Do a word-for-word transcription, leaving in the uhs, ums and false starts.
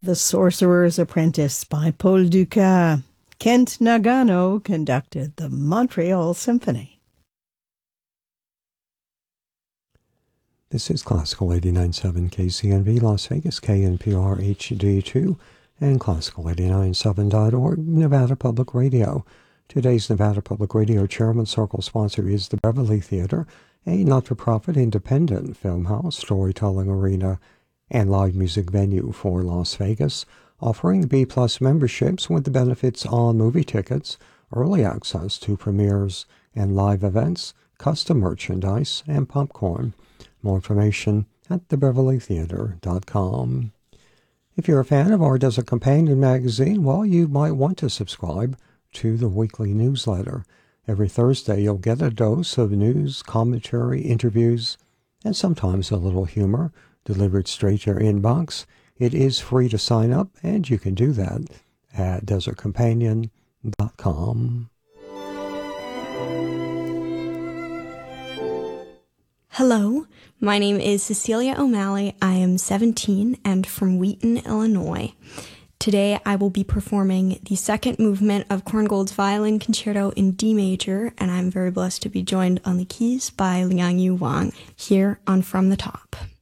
The Sorcerer's Apprentice by Paul Dukas. Kent Nagano conducted the Montreal Symphony. This is Classical eighty-nine point seven K C N V Las Vegas, K N P R H D two, and Classical eighty-nine point seven dot org, Nevada Public Radio. Today's Nevada Public Radio Chairman Circle sponsor is the Beverly Theater, a not-for-profit independent film house, storytelling arena, and live music venue for Las Vegas, offering B-plus memberships with the benefits on movie tickets, early access to premieres and live events, custom merchandise, and popcorn. More information at the beverly theater dot com. If you're a fan of our Desert Companion magazine, well, you might want to subscribe to the weekly newsletter. Every Thursday, you'll get a dose of news, commentary, interviews, and sometimes a little humor delivered straight to your inbox. It is free to sign up, and you can do that at desert companion dot com. Hello, my name is Cecilia O'Malley. I am seventeen and from Wheaton, Illinois. Today I will be performing the second movement of Korngold's Violin Concerto in D major, and I'm very blessed to be joined on the keys by Liang Yu Wang here on From the Top.